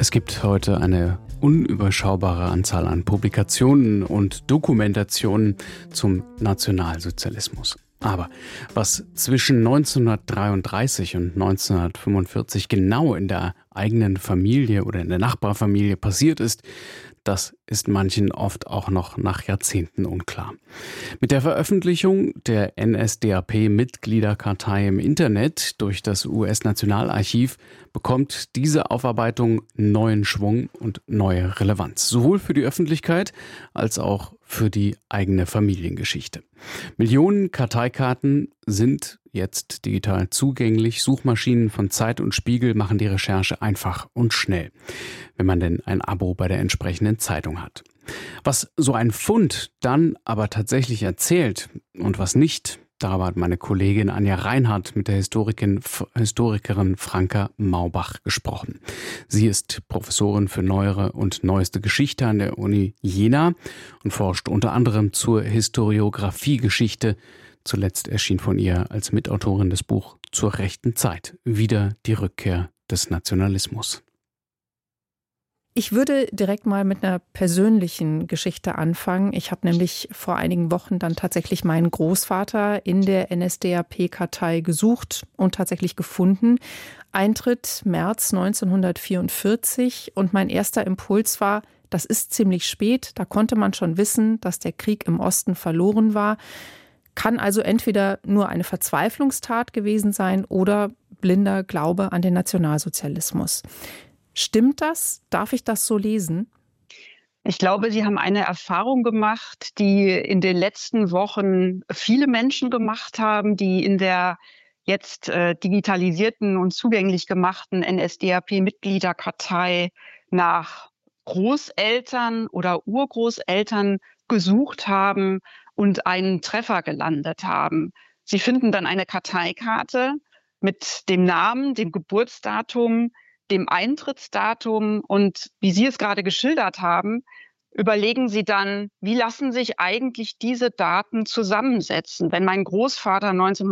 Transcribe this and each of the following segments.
Es gibt heute eine unüberschaubare Anzahl an Publikationen und Dokumentationen zum Nationalsozialismus. Aber was zwischen 1933 und 1945 genau in der eigenen Familie oder in der Nachbarfamilie passiert ist, das ist manchen oft auch noch nach Jahrzehnten unklar. Mit der Veröffentlichung der NSDAP-Mitgliederkartei im Internet durch das US-Nationalarchiv bekommt diese Aufarbeitung neuen Schwung und neue Relevanz, sowohl für die Öffentlichkeit als auch für die eigene Familiengeschichte. Millionen Karteikarten sind jetzt digital zugänglich. Suchmaschinen von Zeit und Spiegel machen die Recherche einfach und schnell, wenn man denn ein Abo bei der entsprechenden Zeitung hat. Was so ein Fund dann aber tatsächlich erzählt und was nicht, darüber hat meine Kollegin Anja Reinhardt mit der Historikerin Franka Maubach gesprochen. Sie ist Professorin für neuere und neueste Geschichte an der Uni Jena und forscht unter anderem zur Historiographiegeschichte. Zuletzt erschien von ihr als Mitautorin das Buch Zur rechten Zeit, wieder die Rückkehr des Nationalismus. Ich würde direkt mal mit einer persönlichen Geschichte anfangen. Ich habe nämlich vor einigen Wochen dann tatsächlich meinen Großvater in der NSDAP-Kartei gesucht und tatsächlich gefunden. Eintritt März 1944 und mein erster Impuls war, das ist ziemlich spät, da konnte man schon wissen, dass der Krieg im Osten verloren war. Kann also entweder nur eine Verzweiflungstat gewesen sein oder blinder Glaube an den Nationalsozialismus. Stimmt das? Darf ich das so lesen? Ich glaube, Sie haben eine Erfahrung gemacht, die in den letzten Wochen viele Menschen gemacht haben, die in der jetzt digitalisierten und zugänglich gemachten NSDAP-Mitgliederkartei nach Großeltern oder Urgroßeltern gesucht haben und einen Treffer gelandet haben. Sie finden dann eine Karteikarte mit dem Namen, dem Geburtsdatum, dem Eintrittsdatum und wie Sie es gerade geschildert haben, überlegen Sie dann, wie lassen sich eigentlich diese Daten zusammensetzen? Wenn mein Großvater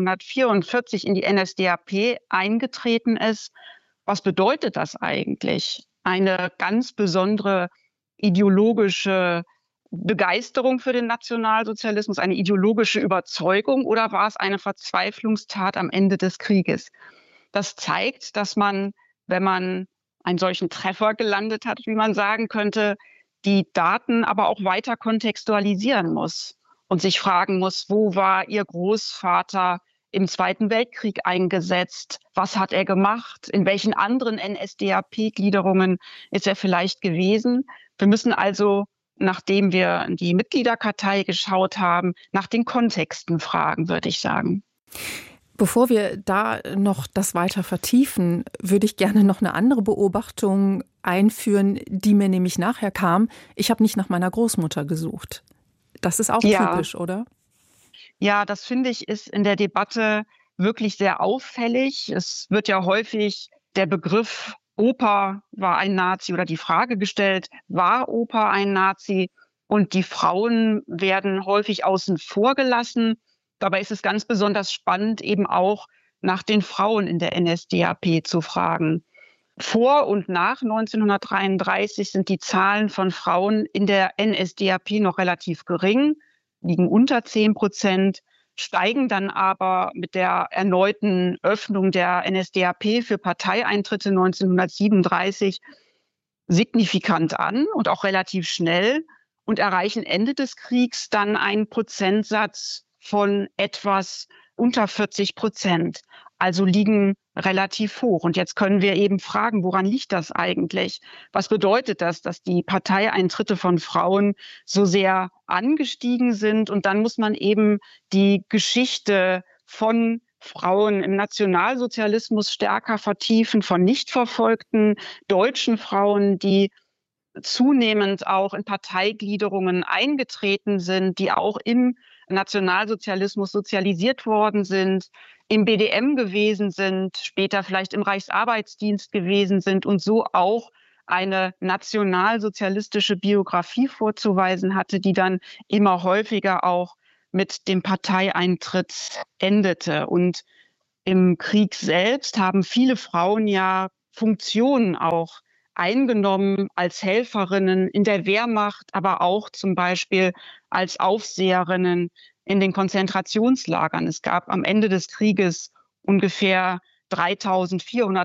1944 in die NSDAP eingetreten ist, was bedeutet das eigentlich? Eine ganz besondere ideologische Begeisterung für den Nationalsozialismus, eine ideologische Überzeugung oder war es eine Verzweiflungstat am Ende des Krieges? Das zeigt, dass man, wenn man einen solchen Treffer gelandet hat, wie man sagen könnte, die Daten aber auch weiter kontextualisieren muss und sich fragen muss, wo war Ihr Großvater im Zweiten Weltkrieg eingesetzt? Was hat er gemacht? In welchen anderen NSDAP-Gliederungen ist er vielleicht gewesen? Wir müssen also, nachdem wir in die Mitgliederkartei geschaut haben, nach den Kontexten fragen, würde ich sagen. Bevor wir da noch das weiter vertiefen, würde ich gerne noch eine andere Beobachtung einführen, die mir nämlich nachher kam. Ich habe nicht nach meiner Großmutter gesucht. Das ist auch typisch, oder? Ja, das finde ich ist in der Debatte wirklich sehr auffällig. Es wird ja häufig der Begriff Opa war ein Nazi oder die Frage gestellt, war Opa ein Nazi? Und die Frauen werden häufig außen vor gelassen. Dabei ist es ganz besonders spannend, eben auch nach den Frauen in der NSDAP zu fragen. Vor und nach 1933 sind die Zahlen von Frauen in der NSDAP noch relativ gering, liegen unter 10%, steigen dann aber mit der erneuten Öffnung der NSDAP für Parteieintritte 1937 signifikant an und auch relativ schnell und erreichen Ende des Kriegs dann einen Prozentsatz von etwas unter 40%, also liegen relativ hoch. Und jetzt können wir eben fragen, woran liegt das eigentlich? Was bedeutet das, dass die Parteieintritte von Frauen so sehr angestiegen sind? Und dann muss man eben die Geschichte von Frauen im Nationalsozialismus stärker vertiefen, von nicht verfolgten deutschen Frauen, die zunehmend auch in Parteigliederungen eingetreten sind, die auch im Nationalsozialismus sozialisiert worden sind, im BDM gewesen sind, später vielleicht im Reichsarbeitsdienst gewesen sind und so auch eine nationalsozialistische Biografie vorzuweisen hatte, die dann immer häufiger auch mit dem Parteieintritt endete. Und im Krieg selbst haben viele Frauen ja Funktionen auch eingenommen als Helferinnen in der Wehrmacht, aber auch zum Beispiel als Aufseherinnen in den Konzentrationslagern. Es gab am Ende des Krieges ungefähr 3.400,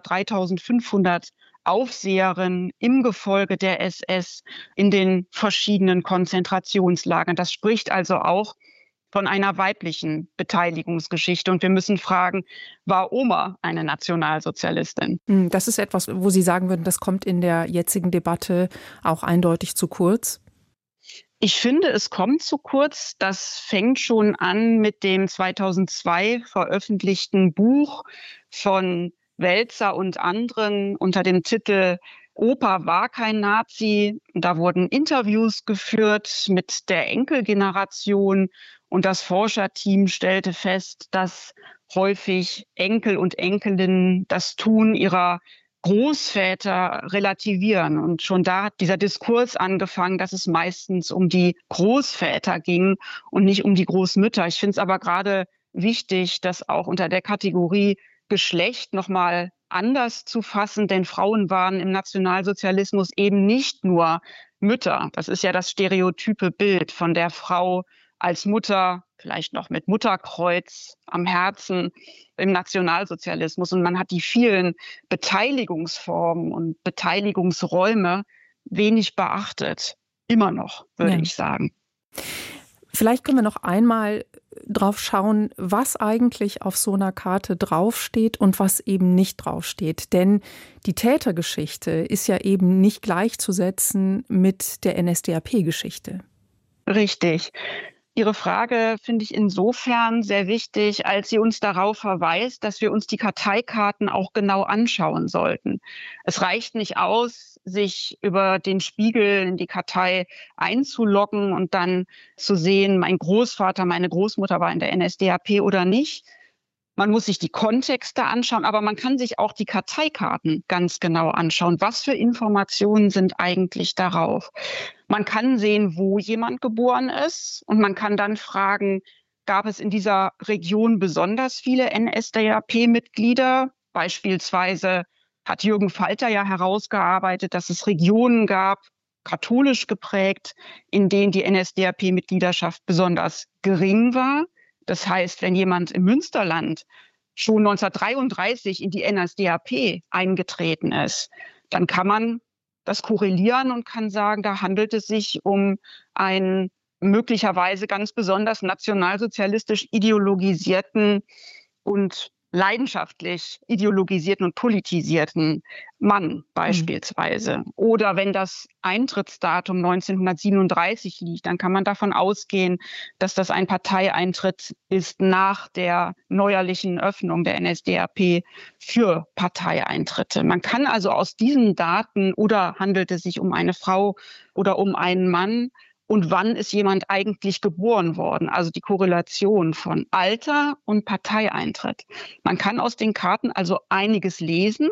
3.500 Aufseherinnen im Gefolge der SS in den verschiedenen Konzentrationslagern. Das spricht also auch von einer weiblichen Beteiligungsgeschichte. Und wir müssen fragen, war Oma eine Nationalsozialistin? Das ist etwas, wo Sie sagen würden, das kommt in der jetzigen Debatte auch eindeutig zu kurz? Ich finde, es kommt zu kurz. Das fängt schon an mit dem 2002 veröffentlichten Buch von Welzer und anderen unter dem Titel Opa war kein Nazi. Da wurden Interviews geführt mit der Enkelgeneration und das Forscherteam stellte fest, dass häufig Enkel und Enkelinnen das Tun ihrer Großväter relativieren. Und schon da hat dieser Diskurs angefangen, dass es meistens um die Großväter ging und nicht um die Großmütter. Ich finde es aber gerade wichtig, das auch unter der Kategorie Geschlecht nochmal anders zu fassen, denn Frauen waren im Nationalsozialismus eben nicht nur Mütter. Das ist ja das stereotype Bild von der Frau als Mutter, vielleicht noch mit Mutterkreuz am Herzen im Nationalsozialismus. Und man hat die vielen Beteiligungsformen und Beteiligungsräume wenig beachtet. Immer noch, würde ich sagen. Vielleicht können wir noch einmal drauf schauen, was eigentlich auf so einer Karte draufsteht und was eben nicht draufsteht. Denn die Tätergeschichte ist ja eben nicht gleichzusetzen mit der NSDAP-Geschichte. Richtig. Ihre Frage finde ich insofern sehr wichtig, als sie uns darauf verweist, dass wir uns die Karteikarten auch genau anschauen sollten. Es reicht nicht aus, sich über den Spiegel in die Kartei einzuloggen und dann zu sehen, mein Großvater, meine Großmutter war in der NSDAP oder nicht. Man muss sich die Kontexte anschauen, aber man kann sich auch die Karteikarten ganz genau anschauen. Was für Informationen sind eigentlich darauf? Man kann sehen, wo jemand geboren ist und man kann dann fragen, gab es in dieser Region besonders viele NSDAP-Mitglieder? Beispielsweise hat Jürgen Falter ja herausgearbeitet, dass es Regionen gab, katholisch geprägt, in denen die NSDAP-Mitgliedschaft besonders gering war. Das heißt, wenn jemand im Münsterland schon 1933 in die NSDAP eingetreten ist, dann kann man das korrelieren und kann sagen, da handelt es sich um einen möglicherweise ganz besonders nationalsozialistisch ideologisierten und leidenschaftlich ideologisierten und politisierten Mann beispielsweise. Oder wenn das Eintrittsdatum 1937 liegt, dann kann man davon ausgehen, dass das ein Parteieintritt ist nach der neuerlichen Öffnung der NSDAP für Parteieintritte. Man kann also aus diesen Daten, oder handelt es sich um eine Frau oder um einen Mann, und wann ist jemand eigentlich geboren worden? Also die Korrelation von Alter und Parteieintritt. Man kann aus den Karten also einiges lesen.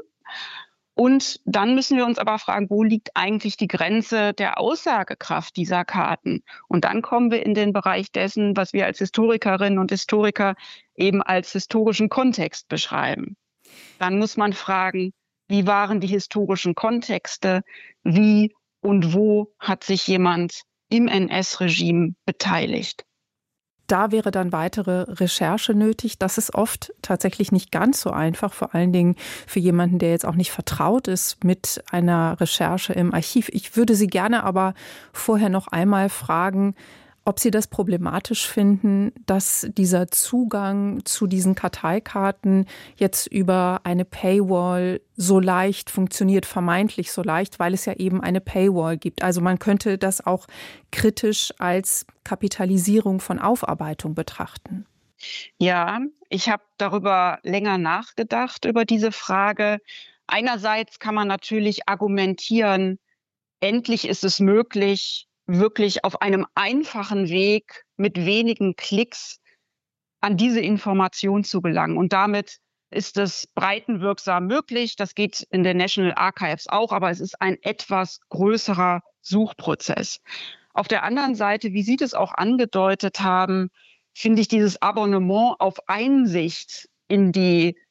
Und dann müssen wir uns aber fragen, wo liegt eigentlich die Grenze der Aussagekraft dieser Karten? Und dann kommen wir in den Bereich dessen, was wir als Historikerinnen und Historiker eben als historischen Kontext beschreiben. Dann muss man fragen, wie waren die historischen Kontexte? Wie und wo hat sich jemand im NS-Regime beteiligt? Da wäre dann weitere Recherche nötig. Das ist oft tatsächlich nicht ganz so einfach, vor allen Dingen für jemanden, der jetzt auch nicht vertraut ist mit einer Recherche im Archiv. Ich würde Sie gerne aber vorher noch einmal fragen, ob Sie das problematisch finden, dass dieser Zugang zu diesen Karteikarten jetzt über eine Paywall so leicht funktioniert, vermeintlich so leicht, weil es ja eben eine Paywall gibt. Also man könnte das auch kritisch als Kapitalisierung von Aufarbeitung betrachten. Ja, ich habe darüber länger nachgedacht, über diese Frage. Einerseits kann man natürlich argumentieren, endlich ist es möglich, wirklich auf einem einfachen Weg mit wenigen Klicks an diese Information zu gelangen. Und damit ist es breitenwirksam möglich. Das geht in den National Archives auch, aber es ist ein etwas größerer Suchprozess. Auf der anderen Seite, wie Sie das auch angedeutet haben, finde ich dieses Abonnement auf Einsicht in die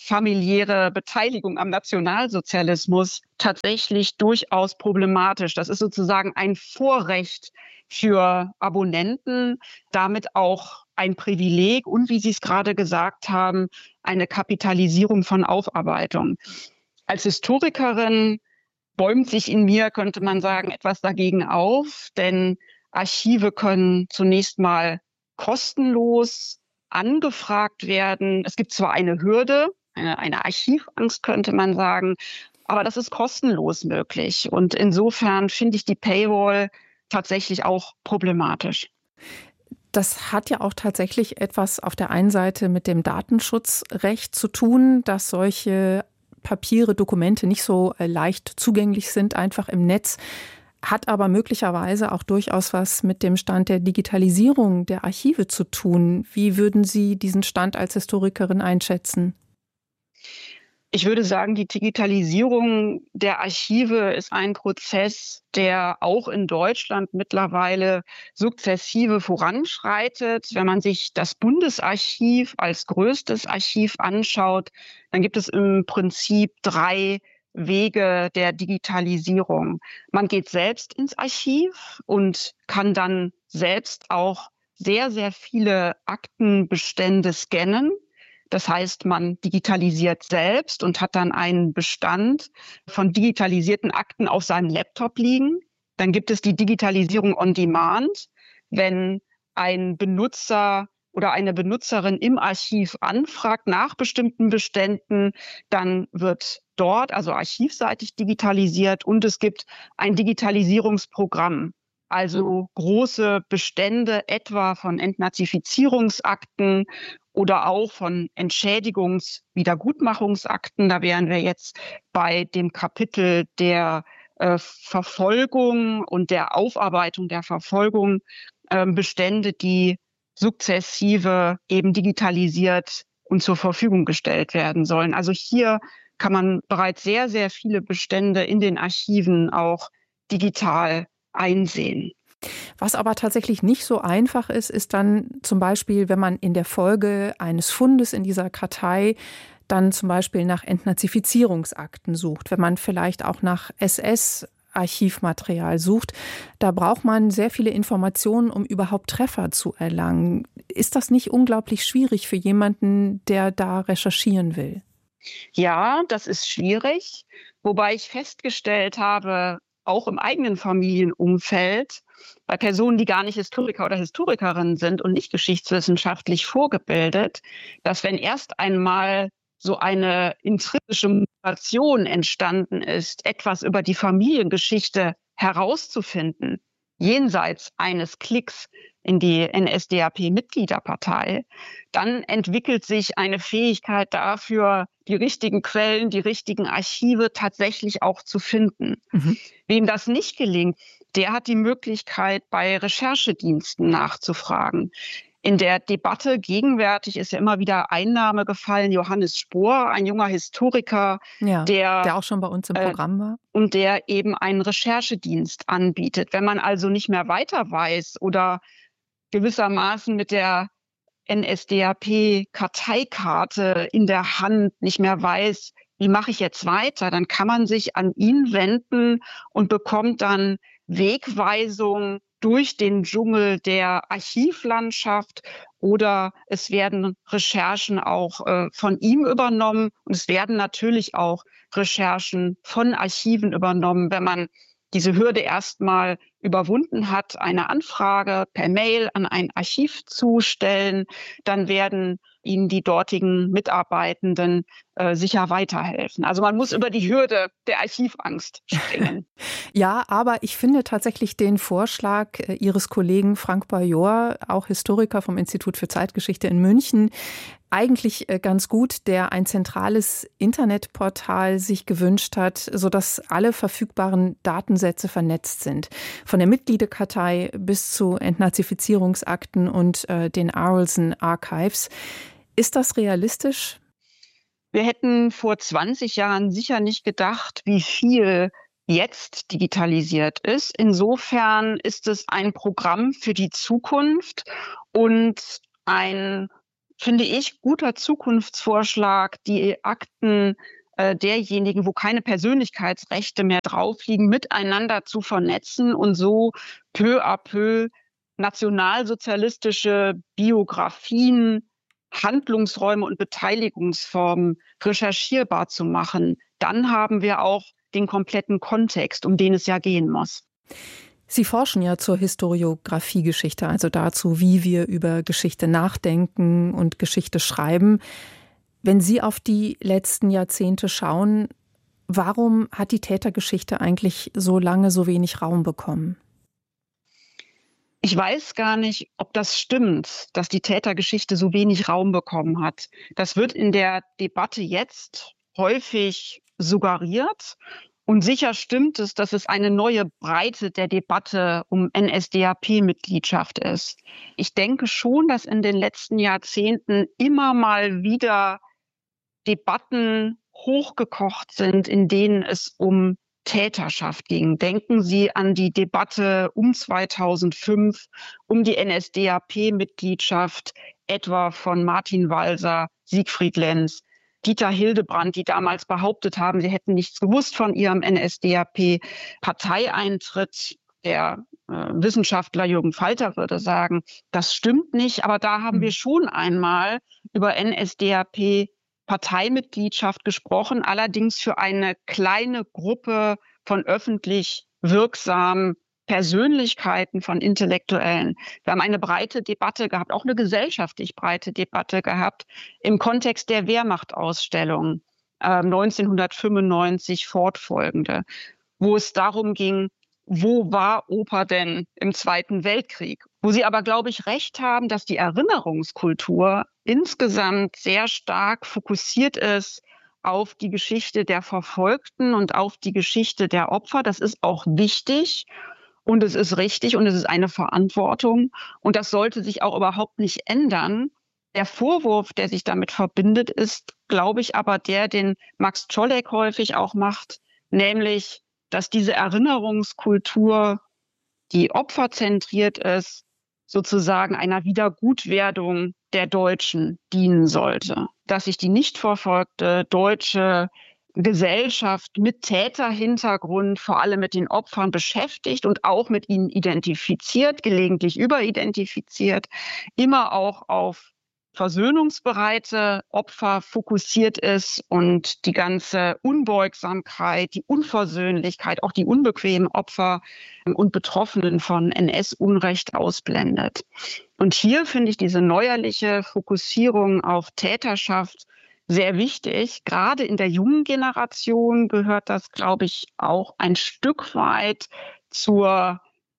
familiäre Beteiligung am Nationalsozialismus tatsächlich durchaus problematisch. Das ist sozusagen ein Vorrecht für Abonnenten, damit auch ein Privileg und, wie Sie es gerade gesagt haben, eine Kapitalisierung von Aufarbeitung. Als Historikerin bäumt sich in mir, könnte man sagen, etwas dagegen auf, denn Archive können zunächst mal kostenlos angefragt werden. Es gibt zwar eine Hürde, eine Archivangst, könnte man sagen, aber das ist kostenlos möglich. Und insofern finde ich die Paywall tatsächlich auch problematisch. Das hat ja auch tatsächlich etwas auf der einen Seite mit dem Datenschutzrecht zu tun, dass solche Papiere, Dokumente nicht so leicht zugänglich sind, einfach im Netz, hat aber möglicherweise auch durchaus was mit dem Stand der Digitalisierung der Archive zu tun. Wie würden Sie diesen Stand als Historikerin einschätzen? Ich würde sagen, die Digitalisierung der Archive ist ein Prozess, der auch in Deutschland mittlerweile sukzessive voranschreitet. Wenn man sich das Bundesarchiv als größtes Archiv anschaut, dann gibt es im Prinzip 3 Wege der Digitalisierung. Man geht selbst ins Archiv und kann dann selbst auch sehr, sehr viele Aktenbestände scannen. Das heißt, man digitalisiert selbst und hat dann einen Bestand von digitalisierten Akten auf seinem Laptop liegen. Dann gibt es die Digitalisierung on Demand, wenn ein Benutzer oder eine Benutzerin im Archiv anfragt nach bestimmten Beständen, dann wird dort, also archivseitig, digitalisiert und es gibt ein Digitalisierungsprogramm. Also große Bestände etwa von Entnazifizierungsakten oder auch von Entschädigungs-Wiedergutmachungsakten. Da wären wir jetzt bei dem Kapitel der Verfolgung und der Aufarbeitung der Verfolgung, Bestände, die sukzessive eben digitalisiert und zur Verfügung gestellt werden sollen. Also hier kann man bereits sehr, sehr viele Bestände in den Archiven auch digital einsehen. Was aber tatsächlich nicht so einfach ist, ist dann zum Beispiel, wenn man in der Folge eines Fundes in dieser Kartei dann zum Beispiel nach Entnazifizierungsakten sucht, wenn man vielleicht auch nach SS-Archivmaterial sucht, da braucht man sehr viele Informationen, um überhaupt Treffer zu erlangen. Ist das nicht unglaublich schwierig für jemanden, der da recherchieren will? Ja, das ist schwierig, wobei ich festgestellt habe, auch im eigenen Familienumfeld, bei Personen, die gar nicht Historiker oder Historikerinnen sind und nicht geschichtswissenschaftlich vorgebildet, dass wenn erst einmal so eine intrinsische Motivation entstanden ist, etwas über die Familiengeschichte herauszufinden, jenseits eines Klicks in die NSDAP-Mitgliederpartei, dann entwickelt sich eine Fähigkeit dafür, die richtigen Quellen, die richtigen Archive tatsächlich auch zu finden. Mhm. Wem das nicht gelingt, der hat die Möglichkeit, bei Recherchediensten nachzufragen. In der Debatte gegenwärtig ist ja immer wieder ein Name gefallen, Johannes Spohr, ein junger Historiker, der auch schon bei uns im Programm war. Und der eben einen Recherchedienst anbietet. Wenn man also nicht mehr weiter weiß oder gewissermaßen mit der NSDAP-Karteikarte in der Hand nicht mehr weiß, wie mache ich jetzt weiter, dann kann man sich an ihn wenden und bekommt dann Wegweisung durch den Dschungel der Archivlandschaft oder es werden Recherchen auch von ihm übernommen und es werden natürlich auch Recherchen von Archiven übernommen, wenn man diese Hürde erstmal überwunden hat, eine Anfrage per Mail an ein Archiv zu stellen, dann werden Ihnen die dortigen Mitarbeitenden sicher weiterhelfen. Also man muss über die Hürde der Archivangst springen. Ja, aber ich finde tatsächlich den Vorschlag Ihres Kollegen Frank Bajor, auch Historiker vom Institut für Zeitgeschichte in München, eigentlich ganz gut, der ein zentrales Internetportal sich gewünscht hat, sodass alle verfügbaren Datensätze vernetzt sind. Von der Mitgliederkartei bis zu Entnazifizierungsakten und den Arolsen Archives. Ist das realistisch? Wir hätten vor 20 Jahren sicher nicht gedacht, wie viel jetzt digitalisiert ist. Insofern ist es ein Programm für die Zukunft und ein finde ich, guter Zukunftsvorschlag, die Akten derjenigen, wo keine Persönlichkeitsrechte mehr drauf liegen, miteinander zu vernetzen und so peu à peu nationalsozialistische Biografien, Handlungsräume und Beteiligungsformen recherchierbar zu machen. Dann haben wir auch den kompletten Kontext, um den es ja gehen muss. Sie forschen ja zur Historiografiegeschichte, also dazu, wie wir über Geschichte nachdenken und Geschichte schreiben. Wenn Sie auf die letzten Jahrzehnte schauen, warum hat die Tätergeschichte eigentlich so lange so wenig Raum bekommen? Ich weiß gar nicht, ob das stimmt, dass die Tätergeschichte so wenig Raum bekommen hat. Das wird in der Debatte jetzt häufig suggeriert. Und sicher stimmt es, dass es eine neue Breite der Debatte um NSDAP-Mitgliedschaft ist. Ich denke schon, dass in den letzten Jahrzehnten immer mal wieder Debatten hochgekocht sind, in denen es um Täterschaft ging. Denken Sie an die Debatte um 2005, um die NSDAP-Mitgliedschaft, etwa von Martin Walser, Siegfried Lenz, Dieter Hildebrand, die damals behauptet haben, sie hätten nichts gewusst von ihrem NSDAP-Parteieintritt. Der Wissenschaftler Jürgen Falter würde sagen, das stimmt nicht, aber da haben wir schon einmal über NSDAP-Parteimitgliedschaft gesprochen, allerdings für eine kleine Gruppe von öffentlich wirksamen Persönlichkeiten, von Intellektuellen. Wir haben eine breite Debatte gehabt, auch eine gesellschaftlich breite Debatte gehabt im Kontext der Wehrmachtausstellung 1995 fortfolgende, wo es darum ging, wo war Oper denn im Zweiten Weltkrieg? Wo Sie aber, glaube ich, recht haben, dass die Erinnerungskultur insgesamt sehr stark fokussiert ist auf die Geschichte der Verfolgten und auf die Geschichte der Opfer. Das ist auch wichtig und es ist richtig und es ist eine Verantwortung. Und das sollte sich auch überhaupt nicht ändern. Der Vorwurf, der sich damit verbindet, ist, glaube ich, aber der, den Max Czolek häufig auch macht, nämlich, dass diese Erinnerungskultur, die opferzentriert ist, sozusagen einer Wiedergutwerdung der Deutschen dienen sollte. Dass sich die nicht verfolgte deutsche Gesellschaft mit Täterhintergrund, vor allem mit den Opfern beschäftigt und auch mit ihnen identifiziert, gelegentlich überidentifiziert, immer auch auf versöhnungsbereite Opfer fokussiert ist und die ganze Unbeugsamkeit, die Unversöhnlichkeit, auch die unbequemen Opfer und Betroffenen von NS-Unrecht ausblendet. Und hier finde ich diese neuerliche Fokussierung auf Täterschaft sehr wichtig. Gerade in der jungen Generation gehört das, glaube ich, auch ein Stück weit zur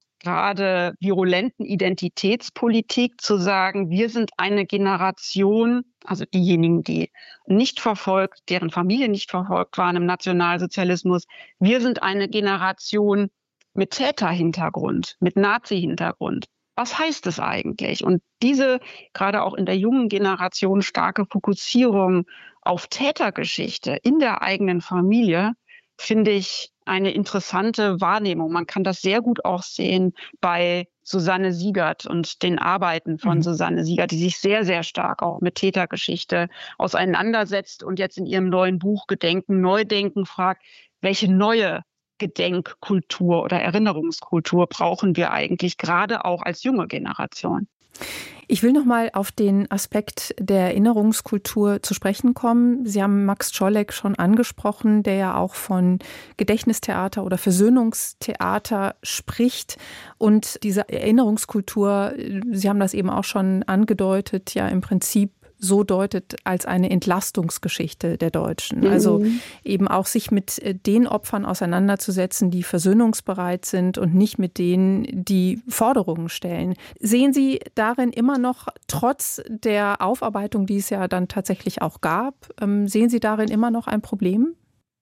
gerade virulenten Identitätspolitik, zu sagen, wir sind eine Generation, also diejenigen, die nicht verfolgt, deren Familien nicht verfolgt waren im Nationalsozialismus, wir sind eine Generation mit Täterhintergrund, mit Nazi-Hintergrund. Was heißt es eigentlich? Und diese gerade auch in der jungen Generation starke Fokussierung auf Tätergeschichte in der eigenen Familie finde ich eine interessante Wahrnehmung. Man kann das sehr gut auch sehen bei Susanne Siegert und den Arbeiten von Susanne Siegert, die sich sehr, sehr stark auch mit Tätergeschichte auseinandersetzt und jetzt in ihrem neuen Buch Gedenken, Neudenken fragt, welche neue Gedenkkultur oder Erinnerungskultur brauchen wir eigentlich, gerade auch als junge Generation? Ich will noch mal auf den Aspekt der Erinnerungskultur zu sprechen kommen. Sie haben Max Czolek schon angesprochen, der ja auch von Gedächtnistheater oder Versöhnungstheater spricht. Und diese Erinnerungskultur, Sie haben das eben auch schon angedeutet, ja im Prinzip so deutet als eine Entlastungsgeschichte der Deutschen. Also eben auch sich mit den Opfern auseinanderzusetzen, die versöhnungsbereit sind und nicht mit denen, die Forderungen stellen. Sehen Sie darin immer noch, trotz der Aufarbeitung, die es ja dann tatsächlich auch gab, sehen Sie darin immer noch ein Problem?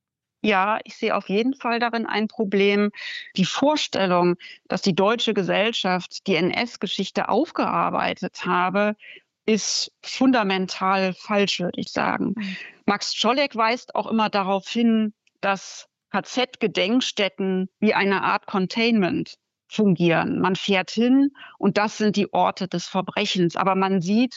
Ja, ich sehe auf jeden Fall darin ein Problem. Die Vorstellung, dass die deutsche Gesellschaft die NS-Geschichte aufgearbeitet habe, ist fundamental falsch, würde ich sagen. Max Czolek weist auch immer darauf hin, dass KZ-Gedenkstätten wie eine Art Containment fungieren. Man fährt hin und das sind die Orte des Verbrechens. Aber man sieht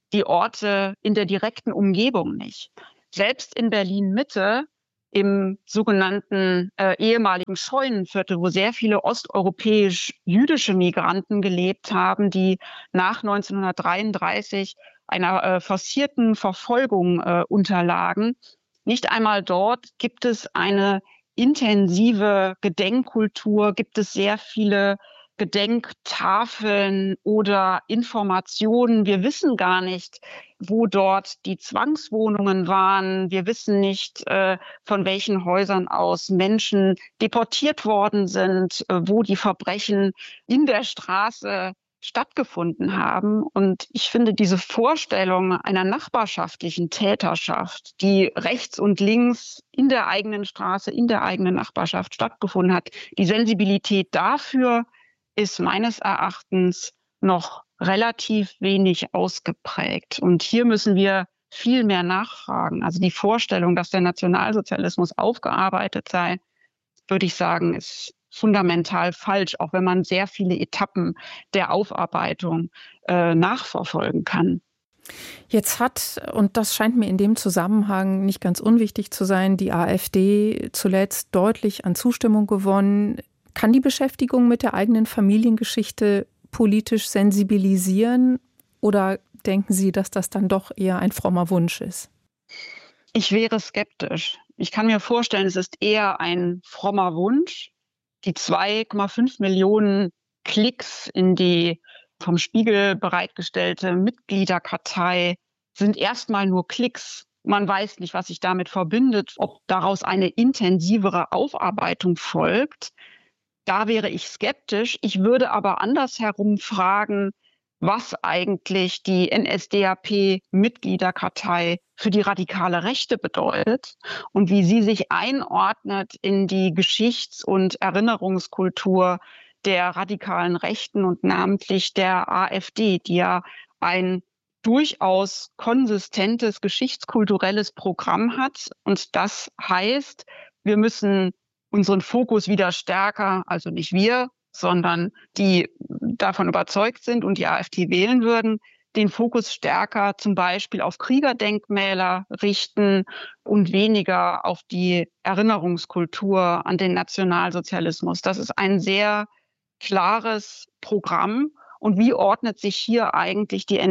die Orte in der direkten Umgebung nicht. Selbst in Berlin-Mitte, im sogenannten ehemaligen Scheunenviertel, wo sehr viele osteuropäisch-jüdische Migranten gelebt haben, die nach 1933 einer forcierten Verfolgung unterlagen. Nicht einmal dort gibt es eine intensive Gedenkkultur, gibt es sehr viele Gedenktafeln oder Informationen. Wir wissen gar nicht, wo dort die Zwangswohnungen waren. Wir wissen nicht, von welchen Häusern aus Menschen deportiert worden sind, wo die Verbrechen in der Straße stattgefunden haben. Und ich finde diese Vorstellung einer nachbarschaftlichen Täterschaft, die rechts und links in der eigenen Straße, in der eigenen Nachbarschaft stattgefunden hat, die Sensibilität dafür ist meines Erachtens noch relativ wenig ausgeprägt. Und hier müssen wir viel mehr nachfragen. Also die Vorstellung, dass der Nationalsozialismus aufgearbeitet sei, würde ich sagen, ist fundamental falsch, auch wenn man sehr viele Etappen der Aufarbeitung nachverfolgen kann. Jetzt hat, und das scheint mir in dem Zusammenhang nicht ganz unwichtig zu sein, die AfD zuletzt deutlich an Zustimmung gewonnen. Kann die Beschäftigung mit der eigenen Familiengeschichte politisch sensibilisieren oder denken Sie, dass das dann doch eher ein frommer Wunsch ist? Ich wäre skeptisch. Ich kann mir vorstellen, es ist eher ein frommer Wunsch. Die 2,5 Millionen Klicks in die vom Spiegel bereitgestellte Mitgliederkartei sind erstmal nur Klicks. Man weiß nicht, was sich damit verbindet, ob daraus eine intensivere Aufarbeitung folgt. Da wäre ich skeptisch. Ich würde aber andersherum fragen, was eigentlich die NSDAP-Mitgliederkartei für die radikale Rechte bedeutet und wie sie sich einordnet in die Geschichts- und Erinnerungskultur der radikalen Rechten und namentlich der AfD, die ja ein durchaus konsistentes geschichtskulturelles Programm hat. Und das heißt, wir müssen unseren Fokus wieder stärker, also nicht wir, sondern die davon überzeugt sind und die AfD wählen würden, den Fokus stärker zum Beispiel auf Kriegerdenkmäler richten und weniger auf die Erinnerungskultur an den Nationalsozialismus. Das ist ein sehr klares Programm. Und wie ordnet sich hier eigentlich die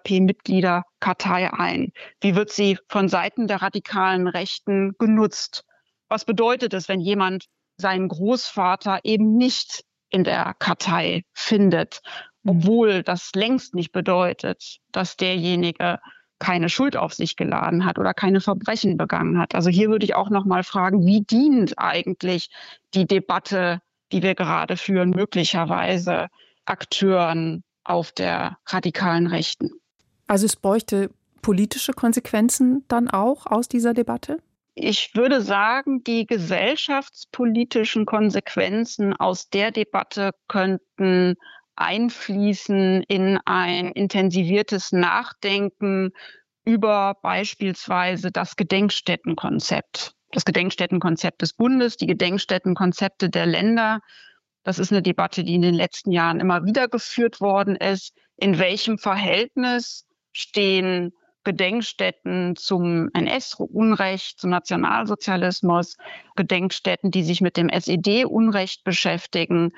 NSDAP-Mitgliederkartei ein? Wie wird sie von Seiten der radikalen Rechten genutzt? Was bedeutet es, wenn jemand seinen Großvater eben nicht in der Kartei findet, obwohl das längst nicht bedeutet, dass derjenige keine Schuld auf sich geladen hat oder keine Verbrechen begangen hat? Also hier würde ich auch noch mal fragen, wie dient eigentlich die Debatte, die wir gerade führen, möglicherweise Akteuren auf der radikalen Rechten? Also es bräuchte politische Konsequenzen dann auch aus dieser Debatte? Ich würde sagen, die gesellschaftspolitischen Konsequenzen aus der Debatte könnten einfließen in ein intensiviertes Nachdenken über beispielsweise das Gedenkstättenkonzept. Das Gedenkstättenkonzept des Bundes, die Gedenkstättenkonzepte der Länder. Das ist eine Debatte, die in den letzten Jahren immer wieder geführt worden ist. In welchem Verhältnis stehen Gedenkstätten zum NS-Unrecht, zum Nationalsozialismus, Gedenkstätten, die sich mit dem SED-Unrecht beschäftigen,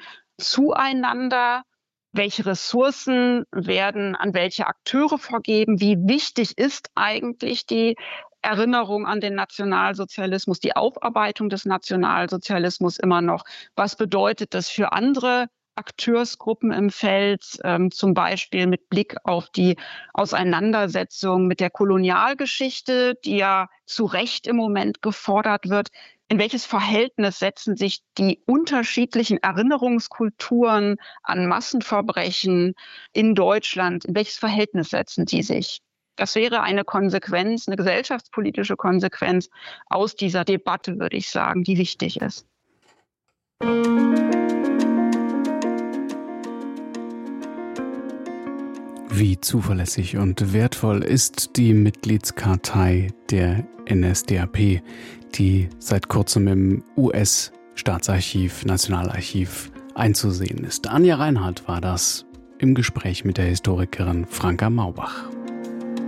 zueinander? Welche Ressourcen werden an welche Akteure vergeben? Wie wichtig ist eigentlich die Erinnerung an den Nationalsozialismus, die Aufarbeitung des Nationalsozialismus immer noch? Was bedeutet das für andere Akteursgruppen im Feld, zum Beispiel mit Blick auf die Auseinandersetzung mit der Kolonialgeschichte, die ja zu Recht im Moment gefordert wird? In welches Verhältnis setzen sich die unterschiedlichen Erinnerungskulturen an Massenverbrechen in Deutschland, in welches Verhältnis setzen die sich? Das wäre eine Konsequenz, eine gesellschaftspolitische Konsequenz aus dieser Debatte, würde ich sagen, die wichtig ist. Wie zuverlässig und wertvoll ist die Mitgliedskartei der NSDAP, die seit kurzem im US-Staatsarchiv, Nationalarchiv einzusehen ist. Anja Reinhardt war das im Gespräch mit der Historikerin Franka Maubach.